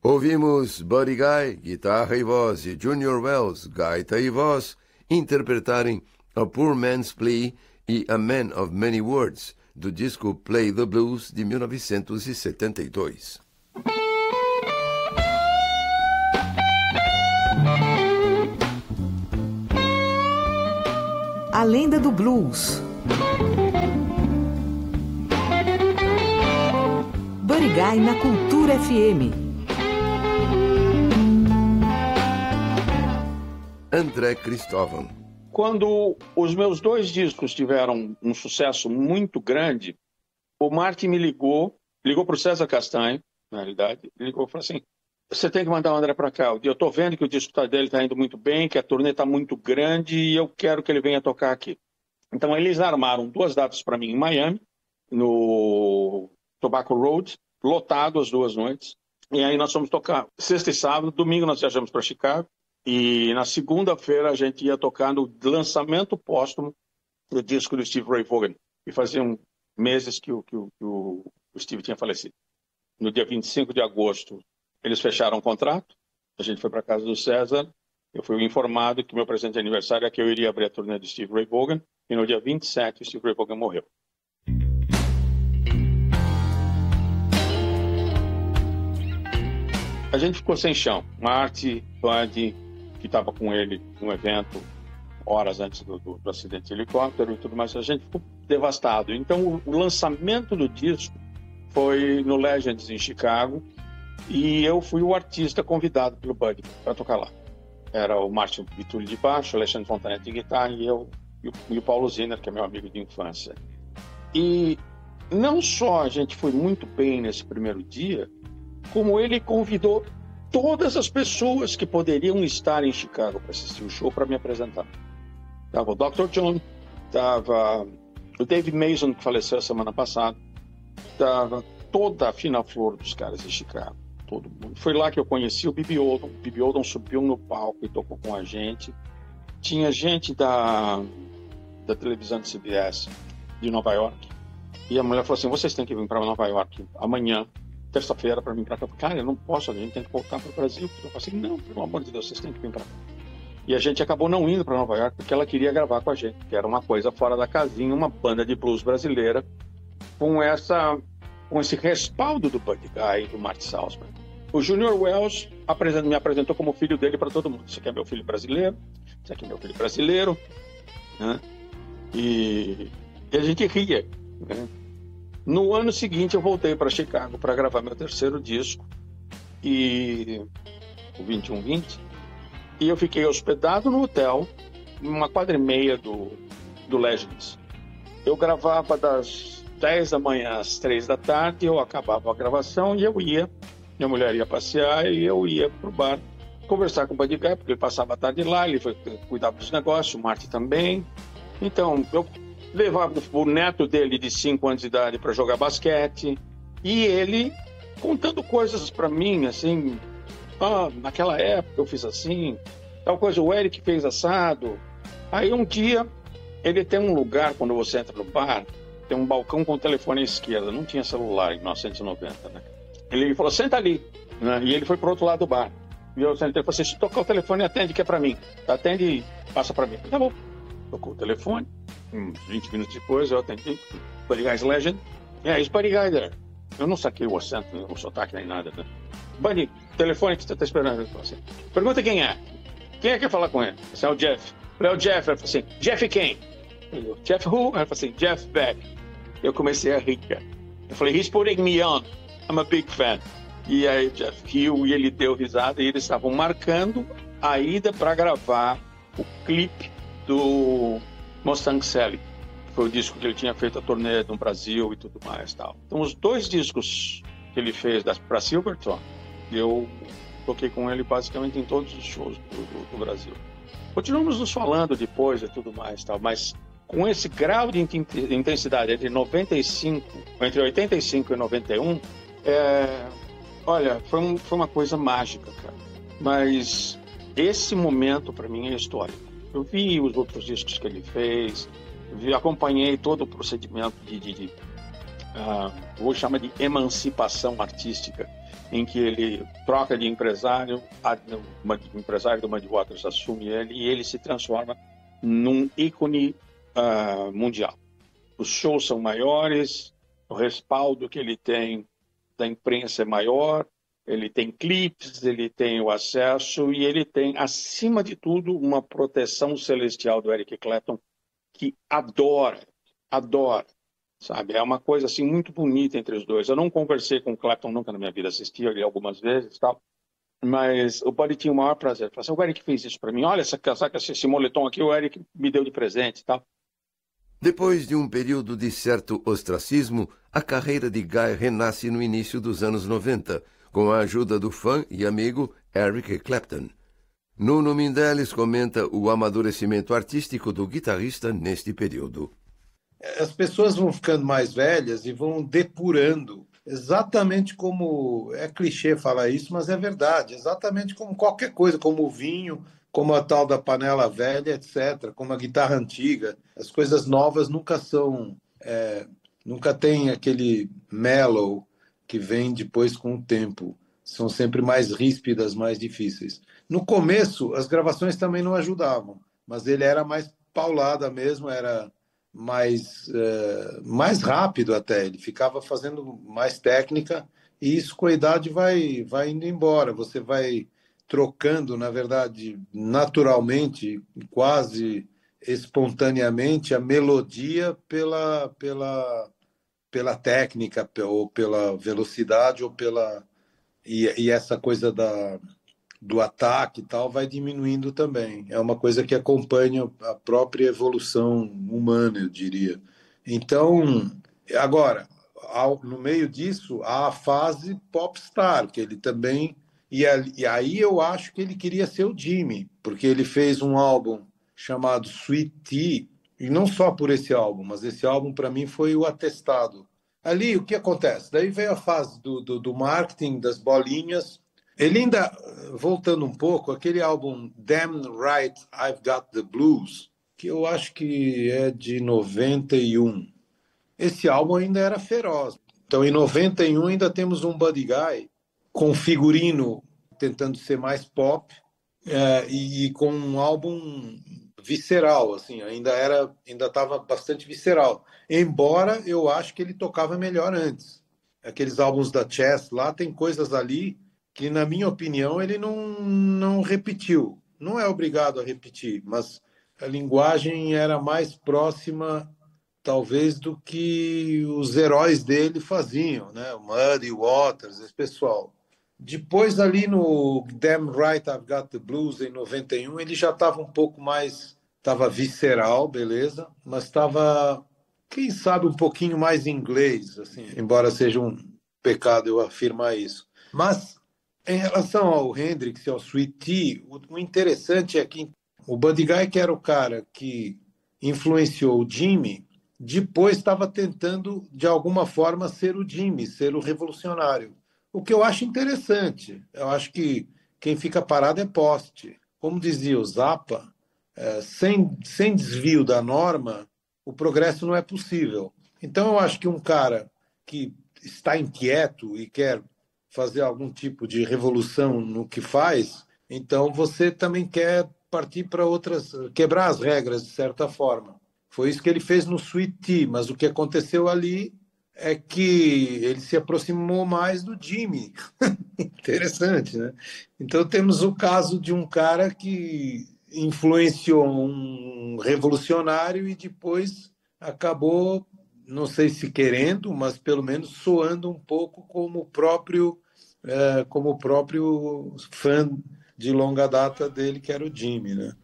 Ouvimos Buddy Guy, guitarra e voz, e Junior Wells, gaita e voz, interpretarem A Poor Man's Plea e A Man of Many Words, do disco Play the Blues de 1972. A Lenda do Blues. Buddy Guy na Cultura FM. André Cristóvão. Quando os meus 2 discos tiveram um sucesso muito grande, o Martin me ligou para o César Castanho, na realidade, ligou e falou assim, você tem que mandar o André para cá, eu estou vendo que o disco dele está indo muito bem, que a turnê está muito grande e eu quero que ele venha tocar aqui. Então eles armaram 2 datas para mim em Miami, no Tobacco Road, lotado as 2 noites, e aí nós fomos tocar sexta e sábado, domingo nós viajamos para Chicago, e na segunda-feira a gente ia tocar no lançamento póstumo do disco do Steve Ray Vaughan. E faziam meses que o Steve tinha falecido. No dia 25 de agosto, eles fecharam o contrato. A gente foi para a casa do César. Eu fui informado que meu presente de aniversário é que eu iria abrir a turnê do Steve Ray Vaughan. E no dia 27, o Steve Ray Vaughan morreu. A gente ficou sem chão. Marty, Buddy, que estava com ele num evento horas antes do acidente de helicóptero e tudo mais, a gente ficou devastado. Então, o lançamento do disco foi no Legends, em Chicago, e eu fui o artista convidado pelo Buddy para tocar lá. Era o Márcio Vitulli de baixo, o Alexandre Fontanetti de guitarra e eu e o Paulo Zinner, que é meu amigo de infância. E não só a gente foi muito bem nesse primeiro dia, como ele convidou todas as pessoas que poderiam estar em Chicago para assistir o show para me apresentar. Estava o Dr. John, estava o Dave Mason, que faleceu a semana passada, estava toda a fina flor dos caras de Chicago, todo mundo. Foi lá que eu conheci o Bibi Oldham. O Bibi Oldham subiu no palco e tocou com a gente. Tinha gente da televisão de CBS de Nova York. E a mulher falou assim, vocês têm que vir para Nova York amanhã, terça-feira, para vir para cá. Cara, eu não posso, a gente tem que voltar para o Brasil. Eu falei assim, não, pelo amor de Deus, vocês têm que vir para cá. E a gente acabou não indo para Nova York porque ela queria gravar com a gente, que era uma coisa fora da casinha, uma banda de blues brasileira com esse respaldo do Buddy Guy e do Marty Salzman. O Junior Wells me apresentou como filho dele para todo mundo. Esse aqui é meu filho brasileiro, esse aqui é meu filho brasileiro, né? E a gente ria, né? No ano seguinte eu voltei para Chicago para gravar meu terceiro disco, o 2120, e eu fiquei hospedado no hotel, uma quadra e meia do Legends. Eu gravava das 10 da manhã às 3 da tarde, eu acabava a gravação e minha mulher ia passear e eu ia pro bar conversar com o Buddy Guy, porque ele passava a tarde lá, ele cuidava dos negócios, o Marty também. Então, eu levava o neto dele de 5 anos de idade para jogar basquete e ele contando coisas para mim, assim, naquela época eu fiz assim, tal coisa, o Eric fez assado. Aí um dia, ele tem um lugar, quando você entra no bar, tem um balcão com o telefone à esquerda, não tinha celular em 1990, né? Ele falou, senta ali, né? E ele foi pro outro lado do bar. E eu sentei e falei assim, se tocar o telefone, atende, que é para mim. Atende e passa para mim. Tá bom. Tocou o telefone, 20 minutos depois eu atendi, Buddy Guy's Legend. It's Buddy Guy there. Eu não saquei o acento, o sotaque nem nada, né? Buddy, telefone que você tá esperando. Eu falei assim, pergunta quem é. Quem é que quer falar com ele? Esse é o Jeff. Eu falei, é o Jeff. Ele falou assim, Jeff quem? Eu, Jeff who? Ele falou assim, Jeff Beck. Eu comecei a rir, cara. Eu falei, he's putting me on. I'm a big fan. E aí o Jeff riu e ele deu risada e eles estavam marcando a ida para gravar o clipe do Mustang Sally, que foi o disco que ele tinha feito a turnê no Brasil e tudo mais, tal. Então os 2 discos que ele fez para Silverton, eu toquei com ele basicamente em todos os shows do Brasil. Continuamos nos falando depois e tudo mais, tal, mas com esse grau de intensidade entre 85 e 91, olha, foi uma coisa mágica, cara. Mas esse momento para mim é histórico. Eu vi os outros discos que ele fez, acompanhei todo o procedimento vou chamar de emancipação artística, em que ele troca de empresário, o empresário do Muddy Waters assume ele e ele se transforma num ícone mundial. Os shows são maiores, o respaldo que ele tem da imprensa é maior, ele tem clipes, ele tem o acesso e ele tem, acima de tudo, uma proteção celestial do Eric Clapton que adora, sabe? É uma coisa assim muito bonita entre os dois. Eu não conversei com o Clapton nunca na minha vida, assisti ele algumas vezes, tal, mas o Buddy tinha o maior prazer. Falei assim, o Eric fez isso para mim, olha esse moletom aqui, o Eric me deu de presente, tal. Depois de um período de certo ostracismo, a carreira de Guy renasce no início dos anos 90, com a ajuda do fã e amigo Eric Clapton. Nuno Mindeles comenta o amadurecimento artístico do guitarrista neste período. As pessoas vão ficando mais velhas e vão depurando, exatamente como, é clichê falar isso, mas é verdade, exatamente como qualquer coisa, como o vinho, como a tal da panela velha, etc., como a guitarra antiga. As coisas novas nunca são, nunca tem aquele mellow que vem depois com o tempo. São sempre mais ríspidas, mais difíceis. No começo, as gravações também não ajudavam, mas ele era mais paulada mesmo, era mais rápido até. Ele ficava fazendo mais técnica e isso com a idade vai indo embora. Você vai trocando, na verdade, naturalmente, quase espontaneamente, a melodia pela técnica, ou pela velocidade, ou pela... E essa coisa do ataque e tal vai diminuindo também. É uma coisa que acompanha a própria evolução humana, eu diria. Então, agora, no meio disso, há a fase popstar, que ele também... E aí eu acho que ele queria ser o Jimmy, porque ele fez um álbum chamado Sweet Tea, e não só por esse álbum, mas esse álbum para mim foi o atestado. Ali, o que acontece? Daí veio a fase do marketing, das bolinhas. Ele ainda, voltando um pouco, aquele álbum Damn Right I've Got the Blues, que eu acho que é de 91. Esse álbum ainda era feroz. Então, em 91 ainda temos um Buddy Guy com figurino tentando ser mais pop, e com um álbum visceral, assim, ainda estava bastante visceral. Embora eu acho que ele tocava melhor antes. Aqueles álbuns da Chess lá, tem coisas ali que, na minha opinião, ele não repetiu. Não é obrigado a repetir, mas a linguagem era mais próxima, talvez, do que os heróis dele faziam, né? O Muddy Waters, esse pessoal. Depois, ali no Damn Right I've Got the Blues, em 91, ele já estava um pouco mais... Estava visceral, beleza, mas estava, quem sabe, um pouquinho mais inglês, assim, embora seja um pecado eu afirmar isso. Mas, em relação ao Hendrix e ao Sweet Tea, o interessante é que o Buddy Guy, que era o cara que influenciou o Jimmy, depois estava tentando, de alguma forma, ser o Jimmy, ser o revolucionário. O que eu acho interessante. Eu acho que quem fica parado é poste. Como dizia o Zappa, sem desvio da norma, o progresso não é possível. Então, eu acho que um cara que está inquieto e quer fazer algum tipo de revolução no que faz, então você também quer partir para outras, quebrar as regras de certa forma. Foi isso que ele fez no Sweet Tea, mas o que aconteceu ali é que ele se aproximou mais do Jimmy. Interessante, né? Então temos o caso de um cara que influenciou um revolucionário e depois acabou, não sei se querendo, mas pelo menos soando um pouco como o próprio fã de longa data dele, que era o Jimmy, né?